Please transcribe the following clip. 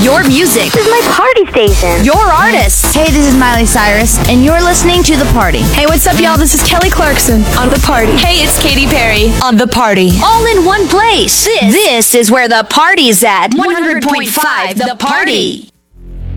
Your music. This is my party station. Your artists. Hey, this is Miley Cyrus, and you're listening to The Party. Hey, what's up, y'all? This is Kelly Clarkson on The Party. Hey, it's Katy Perry On The Party. all in one place. This is where the party's at. 100.5 The Party.